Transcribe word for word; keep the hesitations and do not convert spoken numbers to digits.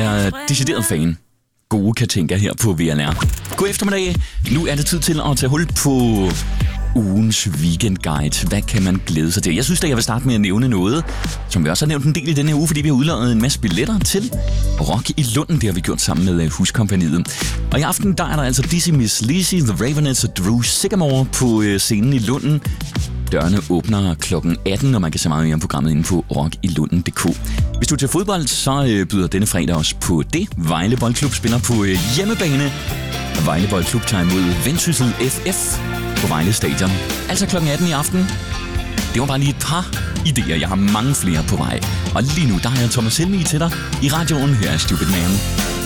er decideret fan. Gode Katinka her på V L R. God eftermiddag. Nu er det tid til at tage hul på ugens weekendguide. Hvad kan man glæde sig til? Jeg synes da, jeg vil starte med at nævne noget, som vi også har nævnt en del i denne uge, fordi vi har udløjet en masse billetter til Rock i Lunden. Det har vi gjort sammen med Huskompagniet. Og i aften, der er der altså Dizzy Miss Lizzy, The Ravenettes og Drew Sycamore på scenen i Lunden. Dørene åbner klokken atten, og man kan se meget mere om programmet inde på rock i lunden punktum d k. Hvis du er til fodbold, så byder denne fredag også på det. Vejle Boldklub spiller på hjemmebane. Vejle Boldklub tager imod Vendsyssel F F på Vejle Stadion. Altså klokken atten i aften. Det var bare lige et par idéer. Jeg har mange flere på vej. Og lige nu, der har jeg Thomas Helmig til dig i radioen. Her er Stupid Man.